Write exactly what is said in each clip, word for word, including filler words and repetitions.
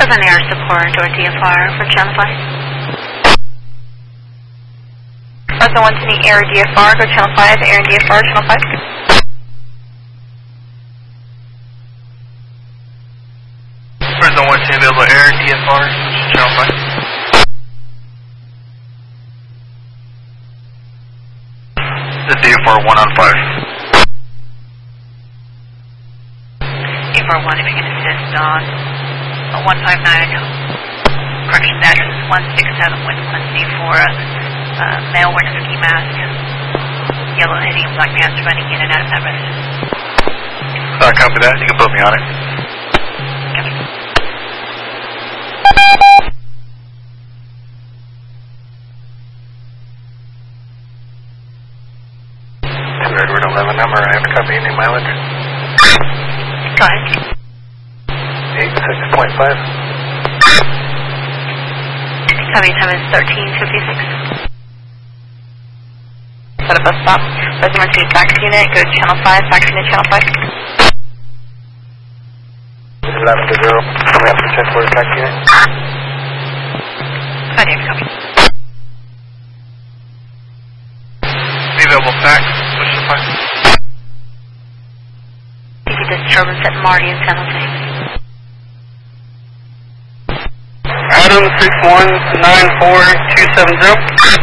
seven air support or D F R for Channel five. Fresno one twenty air D F R, go Channel five, air and D F R, Channel five. Fresno one ten available air and D F R, Channel five. The D F R one on five. D F R one, if you can assist on uh, one five nine, correction, the address is one six seven with Quincy for a uh, male wearing a ski mask, yellow hoodie and black pants running in and out of that residence. Uh, copy that, you can put me on it. Copy. To Edward eleven number, I have to copy any mileage. Go ahead. eight six point five. Copy, time is thirteen fifty-six. Set a bus stop. Resident T tax unit, go to Channel five, tax unit Channel five. eleven to zero, coming up to check for the tax unit. Hi, David, copy. The available fax, push the fax. D C disturbance at Marty and San Jose. Adam six one nine four two seven zero.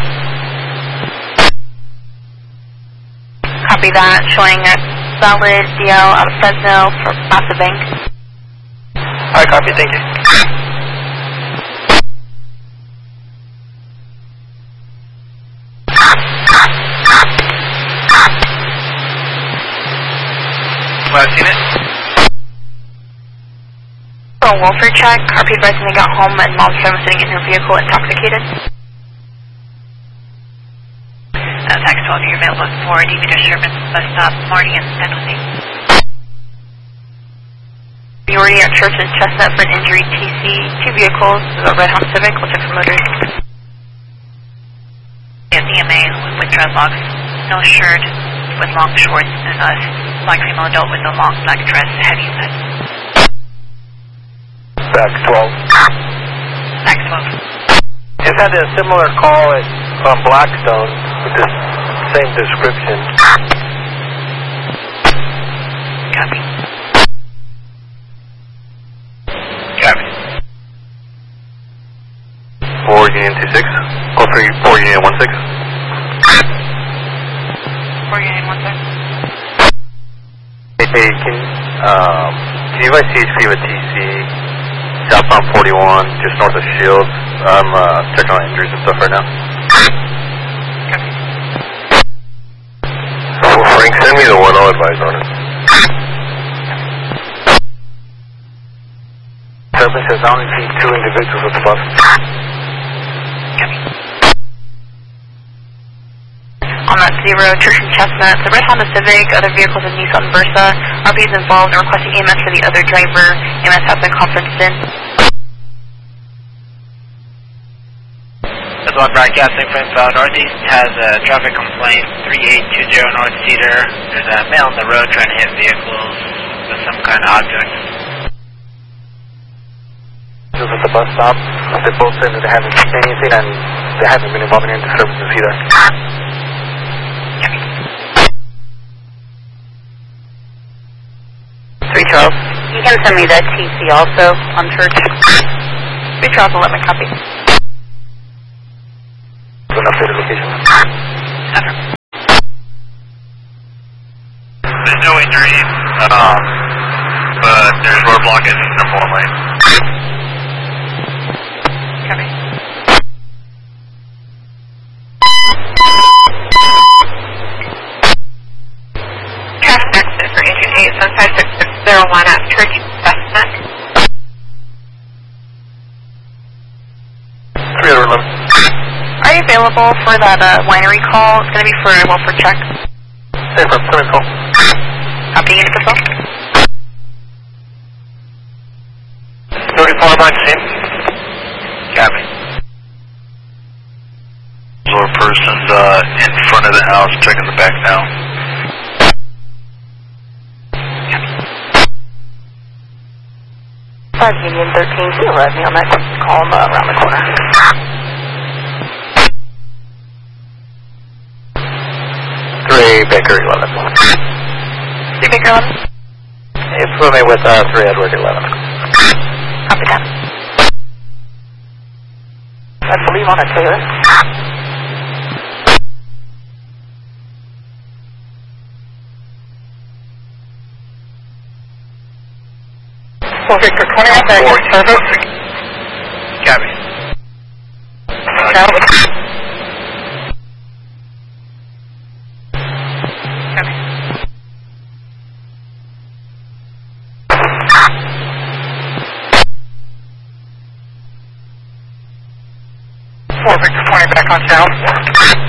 Copy that, showing a solid D L out of Fresno for Massive Bank. I copy, thank you. Last unit. For a welfare check, R P resident got home and mom's friend was sitting in her vehicle intoxicated. Uh, tax twelve, you're available for D V disturbance, bus stop, Marty and San Jose. Priority at Church and Chestnut for an injury T C, two vehicles, a red Honda Civic, we'll check for motors. Yeah, D M A with dreadlocks, no shirt, with long shorts, and a black female adult with a long black dress, heavy set. Back twelve. Back twelve. Just had a similar call at um, Blackstone with the same description. Copy. Copy. four Union two six. Oh, three, four Union one six. four Union one six. Hey, hey, can, um, can you guys C H P with T C southbound forty-one, just north of Shields? I'm uh, checking on injuries and stuff right now. Copy. Well, Frank, send me the one I'll advise on it. Service has only seen two individuals with the bus. Copy. On that zero, Church and Chestnut, the red Honda Civic, other vehicles in Nissan Versa. R P is involved in requesting A M S for the other driver. A M S has been conferenced in. This one broadcasting from uh, Northeast has a traffic complaint, three eight two zero North Cedar. There's a male on the road trying to hit vehicles with some kind of object. This is at the bus stop. They both said that they haven't seen anything and they haven't been involved in any disturbances either. three twelve. You can send me that T C also on Church. three twelve, eleven copy. An updated location. Over. There's no injuries, um, but there's roadblock in number one lane. Copy. Traffic accident for engine eight seven five six six zero one at Church Chestnut. three eleven. Are you available for that uh, winery call? It's going to be for a welfare check. Hey, from Plymouth call. Copy, unit control. thirty-four by same. Copy. Or person's uh, in front of the house, checking the back now. five Union thirteen, can you let me on that column uh, around the corner? three Baker eleven. three Baker eleven? Hey, put me with uh, three Edward eleven. Copy that. I believe on it, Taylor. four Victor twenty, back in service. Copy. Copy. four Victor twenty, back on channel four.